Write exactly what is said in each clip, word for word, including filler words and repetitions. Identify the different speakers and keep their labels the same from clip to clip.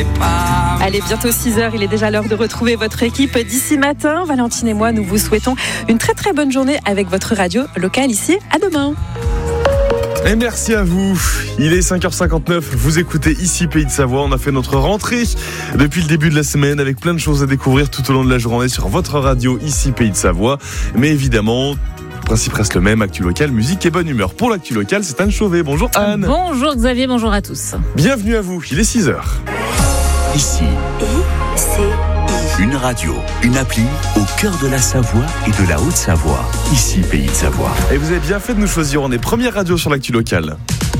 Speaker 1: les pas.
Speaker 2: Allez, bientôt six heures, il est déjà l'heure de retrouver votre équipe d'ici matin. Valentine et moi, nous vous souhaitons une très très bonne journée avec votre radio locale ici. À demain.
Speaker 3: Et merci à vous. Il est cinq heures cinquante-neuf, vous écoutez ici Pays de Savoie. On a fait notre rentrée depuis le début de la semaine avec plein de choses à découvrir tout au long de la journée sur votre radio ici Pays de Savoie. Mais évidemment, le principe reste le même, actu local, musique et bonne humeur. Pour l'actu local, c'est Anne Chauvet. Bonjour Anne.
Speaker 4: Bonjour Xavier, bonjour à tous.
Speaker 3: Bienvenue à vous, il est six heures.
Speaker 5: Ici, I C I. Une radio, une appli au cœur de la Savoie et de la Haute-Savoie. Ici, Pays de Savoie.
Speaker 3: Et vous avez bien fait de nous choisir, on est première radio sur l'actu locale.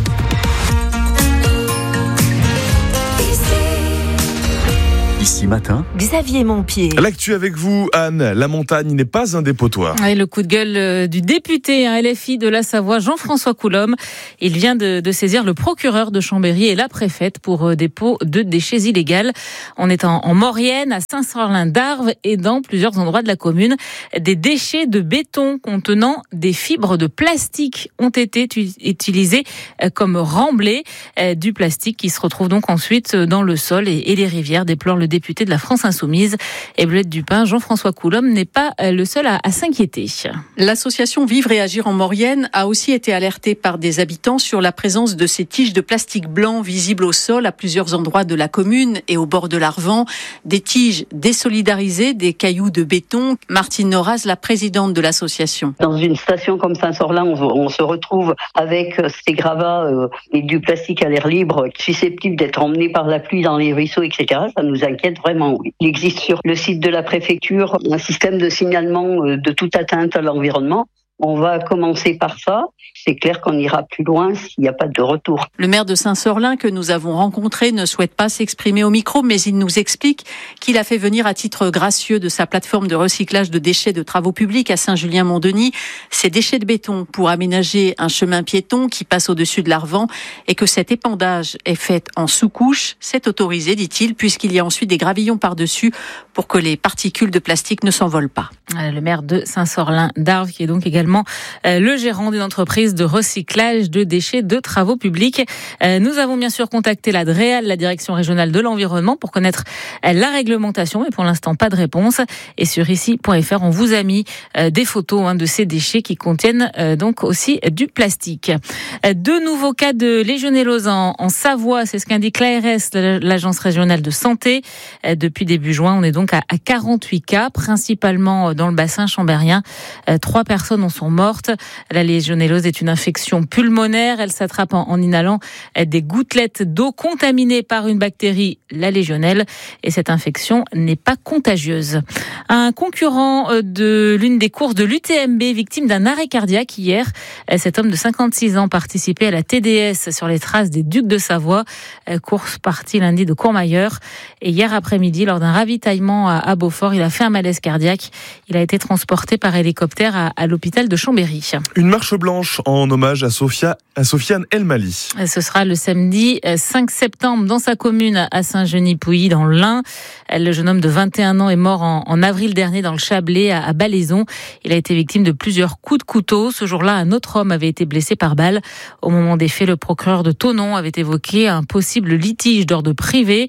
Speaker 5: Ici matin,
Speaker 6: Xavier Montpied.
Speaker 3: L'actu avec vous, Anne. La montagne n'est pas un dépotoir.
Speaker 4: Et le coup de gueule du député à L F I de la Savoie, Jean-François Coulombe. Il vient de, de saisir le procureur de Chambéry et la préfète pour dépôt de déchets illégaux. On est en, en Maurienne, à Saint-Sorlin-d'Arves et dans plusieurs endroits de la commune. Des déchets de béton contenant des fibres de plastique ont été tu, utilisés comme remblais. Du plastique qui se retrouve donc ensuite dans le sol et, et les rivières, déplore le député de la France Insoumise. Et Bleuette Dupin, Jean-François Coulombe n'est pas le seul à, à s'inquiéter.
Speaker 7: L'association Vivre et Agir en Maurienne a aussi été alertée par des habitants sur la présence de ces tiges de plastique blanc visibles au sol à plusieurs endroits de la commune et au bord de l'Arvan. Des tiges désolidarisées, des cailloux de béton. Martine Noraz, la présidente de l'association.
Speaker 8: Dans une station comme Saint-Sorlin, on, on se retrouve avec ces gravats euh, et du plastique à l'air libre susceptibles d'être emmenés par la pluie dans les ruisseaux, et cetera. Ça nous inquiète vraiment, oui. Il existe sur le site de la préfecture un système de signalement de toute atteinte à l'environnement. On va commencer par ça. C'est clair qu'on ira plus loin s'il n'y a pas de retour.
Speaker 7: Le maire de Saint-Sorlin que nous avons rencontré ne souhaite pas s'exprimer au micro, mais il nous explique qu'il a fait venir à titre gracieux de sa plateforme de recyclage de déchets de travaux publics à Saint-Julien-Mont-Denis ces déchets de béton pour aménager un chemin piéton qui passe au-dessus de l'Arvan et que cet épandage est fait en sous-couche. C'est autorisé, dit-il, puisqu'il y a ensuite des gravillons par-dessus pour que les particules de plastique ne s'envolent pas.
Speaker 4: Le maire de Saint-Sorlin-d'Arves qui est donc également le gérant d'une entreprise de recyclage de déchets de travaux publics. Nous avons bien sûr contacté la DREAL, la direction régionale de l'environnement, pour connaître la réglementation, mais pour l'instant pas de réponse. Et sur ici point f r, on vous a mis des photos de ces déchets qui contiennent donc aussi du plastique. Deux nouveaux cas de légionellose en, en Savoie, c'est ce qu'indique l'A R S, l'agence régionale de santé. Depuis début juin, on est donc à quarante-huit cas, principalement dans le bassin chambérien. Trois personnes en sont mortes. La légionellose est une infection pulmonaire. Elle s'attrape en, en inhalant des gouttelettes d'eau contaminées par une bactérie, la légionelle. Et cette infection n'est pas contagieuse. Un concurrent de l'une des courses de l'U T M B, victime d'un arrêt cardiaque hier. Cet homme de cinquante-six ans participait à la T D S sur les traces des Ducs de Savoie. Course partie lundi de Courmayeur. Et hier après-midi, lors d'un ravitaillement à, à Beaufort, il a fait un malaise cardiaque. Il a été transporté par hélicoptère à, à l'hôpital de Chambéry.
Speaker 3: Une marche blanche en hommage à Sophia, à Sofiane El Mali.
Speaker 4: Ce sera le samedi cinq septembre dans sa commune à Saint-Genis-Pouilly dans l'Ain. Le jeune homme de vingt et un ans est mort en, en avril dernier dans le Chablais à, à Balaison. Il a été victime de plusieurs coups de couteau. Ce jour-là, un autre homme avait été blessé par balle. Au moment des faits, le procureur de Thonon avait évoqué un possible litige d'ordre privé.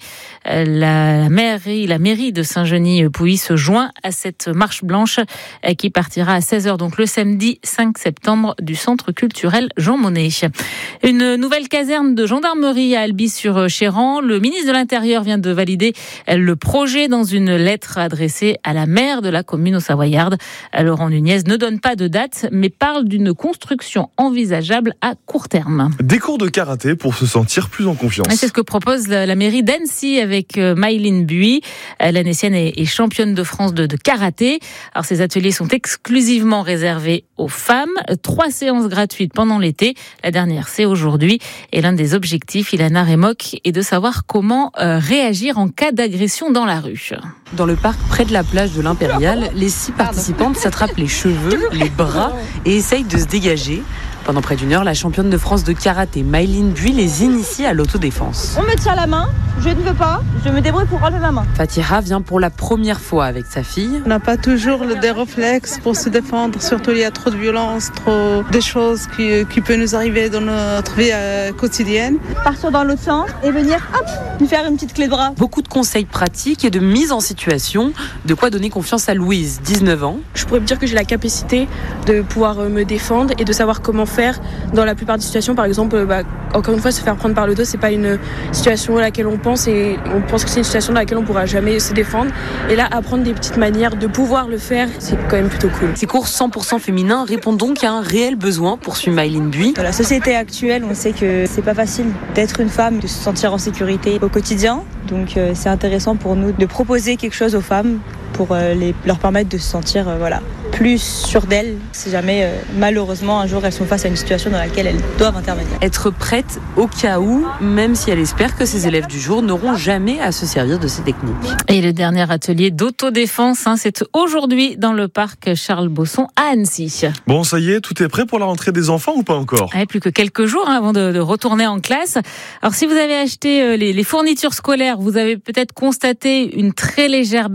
Speaker 4: La mairie, la mairie de Saint-Genis-Pouilly se joint à cette marche blanche qui partira à seize heures, donc le samedi cinq septembre du centre culturel Jean Monnet. Une nouvelle caserne de gendarmerie à Alby-sur-Chéran. Le ministre de l'Intérieur vient de valider le projet dans une lettre adressée à la maire de la commune aux Savoyardes. Laurent Nunez ne donne pas de date, mais parle d'une construction envisageable à court terme.
Speaker 3: Des cours de karaté pour se sentir plus en confiance.
Speaker 4: C'est ce que propose la mairie d'Annecy avec Maïline Buy. L'Annecienne est championne de France de, de karaté. Alors, ces ateliers sont exclusivement réservés aux femmes. Trois séances gratuites pendant l'été. La dernière, c'est aujourd'hui. Et l'un des objectifs, Ilana Remoc, est de savoir comment euh, réagir en cas d'agression dans la rue.
Speaker 9: Dans le parc près de la plage de l'Impérial, les six participantes s'attrapent les cheveux, les bras et essayent de se dégager. Pendant près d'une heure, la championne de France de karaté, Maëline Buis, les initie à l'autodéfense.
Speaker 1: On me tient la main, je ne veux pas, je me débrouille pour relever ma main.
Speaker 9: Fatiha vient pour la première fois avec sa fille.
Speaker 6: On n'a pas toujours des réflexes pour se défendre, surtout il y a trop de violence, trop de choses qui, qui peuvent nous arriver dans notre vie euh, quotidienne.
Speaker 1: Partir dans l'autre sens et venir, hop, lui faire une petite clé de bras.
Speaker 9: Beaucoup de conseils pratiques et de mise en situation, de quoi donner confiance à Louise, dix-neuf ans.
Speaker 10: Je pourrais me dire que j'ai la capacité de pouvoir me défendre et de savoir comment faire dans la plupart des situations. Par exemple, bah, encore une fois, se faire prendre par le dos, c'est pas une situation à laquelle on pense et on pense que c'est une situation dans laquelle on pourra jamais se défendre. Et là, apprendre des petites manières de pouvoir le faire, c'est quand même plutôt cool.
Speaker 9: Ces cours cent pour cent féminins répondent donc à un réel besoin, poursuit Maëline Buis.
Speaker 1: Dans la société actuelle, on sait que c'est pas facile d'être une femme, de se sentir en sécurité au quotidien. Donc euh, c'est intéressant pour nous de proposer quelque chose aux femmes pour euh, les, leur permettre de se sentir euh, voilà, plus sûres d'elles si jamais euh, malheureusement un jour elles sont face à une situation dans laquelle elles doivent intervenir.
Speaker 9: Être prête au cas où, même si elle espère que ses élèves du jour n'auront jamais à se servir de ces techniques.
Speaker 4: Et le dernier atelier d'autodéfense, hein, c'est aujourd'hui dans le parc Charles Bosson à Annecy.
Speaker 3: Bon, ça y est, tout est prêt pour la rentrée des enfants ou pas encore ?
Speaker 4: Ouais, plus que quelques jours hein, avant de, de retourner en classe. Alors si vous avez acheté euh, les, les fournitures scolaires, vous avez peut-être constaté une très légère